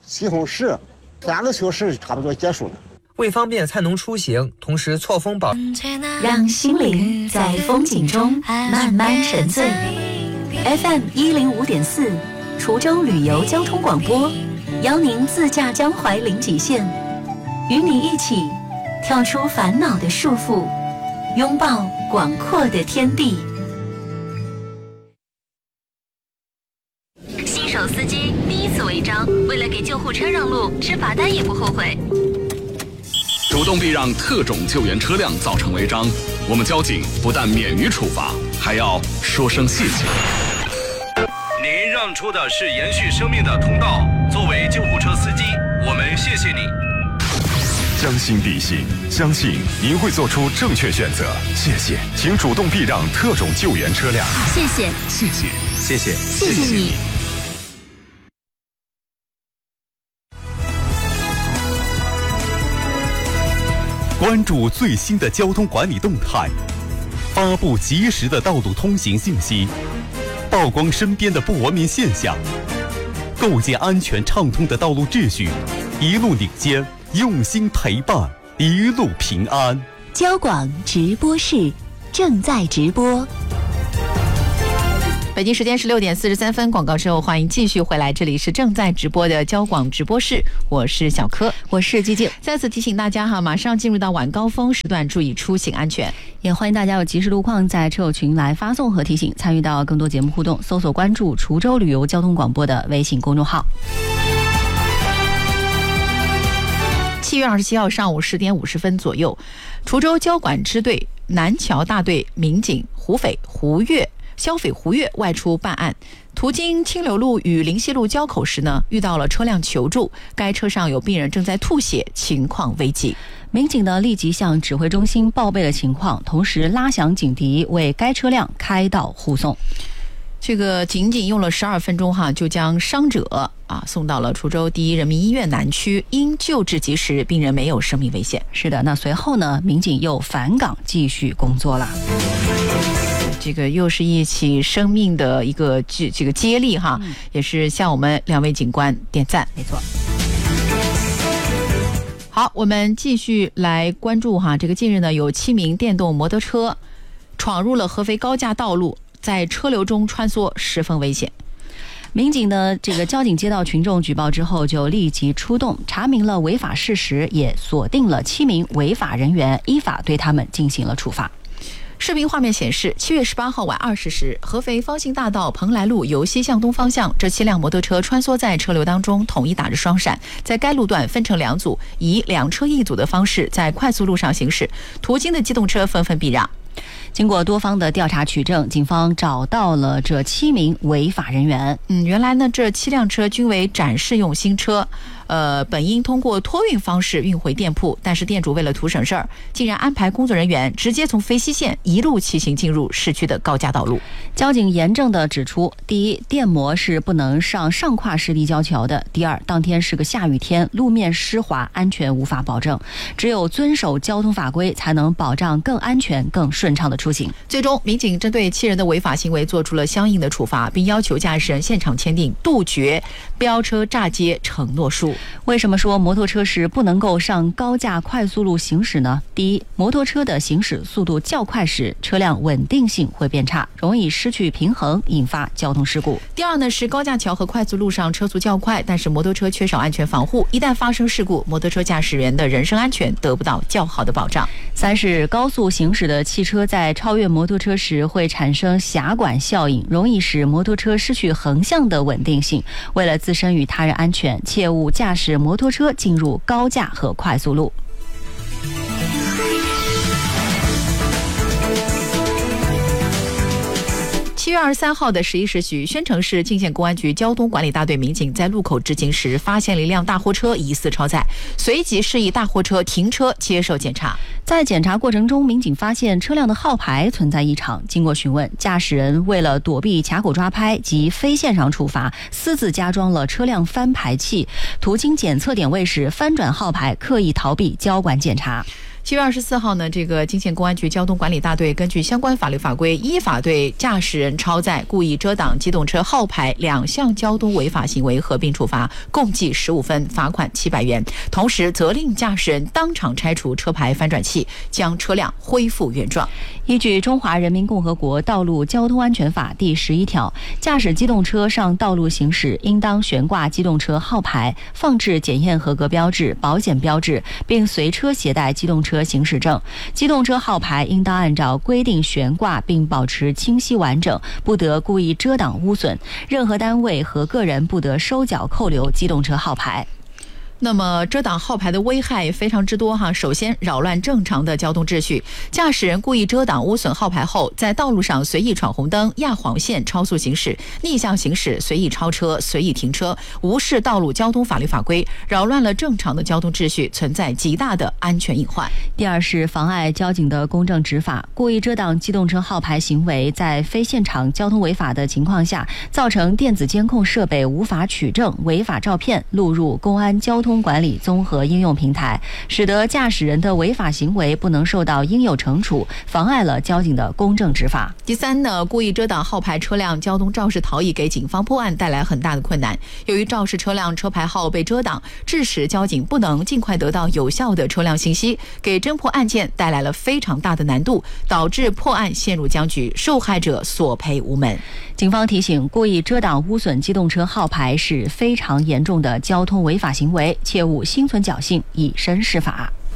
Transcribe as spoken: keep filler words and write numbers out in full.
西红柿，三个小时差不多结束了。 为方便菜农出行，同时错峰保， 让心灵在风景中慢慢沉醉。F M 一零五点四，滁州旅游交通广播，邀您自驾江淮零极限，与你一起跳出烦恼的束缚，拥抱广阔的天地。 新手司机第一次违章，为了给救护车让路，吃罚单也不后悔。 主动避让特种救援车辆造成违章，我们交警不但免于处罚，还要说声谢谢。 您让出的是延续生命的通道，作为救护车司机，我们谢谢你。 将心比心，相信您会做出正确选择。谢谢，请主动避让特种救援车辆。 谢谢， 谢谢，谢谢， 谢谢你。 关注最新的交通管理动态，发布及时的道路通行信息，曝光身边的不文明现象，构建安全畅通的道路秩序，一路领先，用心陪伴，一路平安。 交广直播室正在直播。 北京时间是六点四十三分，广告之后欢迎继续回来，这里是正在直播的交广直播室，我是小柯， 我是季静。 再次提醒大家哈，马上进入到晚高峰时段，注意出行安全。 也欢迎大家有及时路况在车友群来发送和提醒，参与到更多节目互动，搜索关注滁州旅游交通广播的微信公众号。 七月二十七号上午十点五十分左右，滁州交管支队南桥大队民警胡匪胡越消匪胡越外出办案，途经清流路与灵溪路交口时呢，遇到了车辆求助，该车上有病人正在吐血，情况危急。 民警呢立即向指挥中心报备了情况，同时拉响警笛，为该车辆开道护送。 这个仅仅用了十二分钟哈，就将伤者啊送到了滁州第一人民医院南区，因救治及时，病人没有生命危险。 是的，那随后呢，民警又返岗继续工作了。 这个又是一起生命的一个这这个接力哈、嗯，也是向我们两位警官点赞。 没错。 好，我们继续来关注哈，这个近日呢，有七名电动摩托车闯入了合肥高架道路，在车流中穿梭，十分危险。 民警呢，这个交警接到群众举报之后，就立即出动，查明了违法事实，也锁定了七名违法人员，依法对他们进行了处罚。 视频画面显示，七月十八号晚二十时，合肥方兴大道蓬莱路由西向东方向，这七辆摩托车穿梭在车流当中，统一打着双闪，在该路段分成两组，以两车一组的方式在快速路上行驶，途经的机动车纷纷避让。 经过多方的调查取证，警方找到了这七名违法人员。 嗯，原来呢，这七辆车均为展示用新车，呃，本应通过托运方式运回店铺，但是店主为了图省事儿，竟然安排工作人员直接从肥西线一路骑行进入市区的高架道路。 交警严正地指出，第一，电摩是不能上上跨湿地交桥的；第二，当天是个下雨天，路面湿滑，安全无法保证，只有遵守交通法规，才能保障更安全、更顺畅的出行。 最终，民警针对七人的违法行为做出了相应的处罚，并要求驾驶人现场签订杜绝飙车炸街承诺书。 为什么说摩托车是不能够上高架快速路行驶呢？第一，摩托车的行驶速度较快时，车辆稳定性会变差，容易失去平衡，引发交通事故。 第二呢，是高架桥和快速路上车速较快，但是摩托车缺少安全防护，一旦发生事故，摩托车驾驶员的人身安全得不到较好的保障。 三是高速行驶的汽车在超越摩托车时会产生狭管效应，容易使摩托车失去横向的稳定性。为了自身与他人安全，切勿驾驶摩托车进入高架和快速路。 七月二十三号的十一时许，宣城市泾县公安局交通管理大队民警在路口执勤时，发现了一辆大货车疑似超载，随即示意大货车停车接受检查。 在检查过程中，民警发现车辆的号牌存在异常，经过询问，驾驶人为了躲避卡口抓拍及非现场处罚，私自加装了车辆翻牌器，途经检测点位时翻转号牌，刻意逃避交管检查。 七月二十四号呢，这个金县公安局交通管理大队根据相关法律法规，依法对驾驶人超载、故意遮挡机动车号牌两项交通违法行为合并处罚，共计十五分，罚款七百元。同时责令驾驶人当场拆除车牌翻转器，将车辆恢复原状。 依据《中华人民共和国道路交通安全法》第十一条，驾驶机动车上道路行驶，应当悬挂机动车号牌，放置检验合格标志、保险标志，并随车携带机动车行驶证。机动车号牌应当按照规定悬挂，并保持清晰完整，不得故意遮挡污损。任何单位和个人不得收缴扣留机动车号牌。 那么遮挡号牌的危害非常之多哈。首先，扰乱正常的交通秩序，驾驶人故意遮挡污损号牌后，在道路上随意闯红灯、压黄线、超速行驶、逆向行驶、随意超车、随意停车，无视道路交通法律法规，扰乱了正常的交通秩序，存在极大的安全隐患。 第二是妨碍交警的公正执法，故意遮挡机动车号牌行为，在非现场交通违法的情况下，造成电子监控设备无法取证，违法照片录入公安交通管理综合应用平台，使得驾驶人的违法行为不能受到应有惩处，妨碍了交警的公正执法。 第三呢，故意遮挡号牌车辆交通肇事逃逸，给警方破案带来很大的困难。由于肇事车辆车牌号被遮挡，致使交警不能尽快得到有效的车辆信息，给侦破案件带来了非常大的难度，导致破案陷入僵局，受害者索赔无门。 警方提醒，故意遮挡污损机动车号牌是非常严重的交通违法行为，切勿心存侥幸以身试法。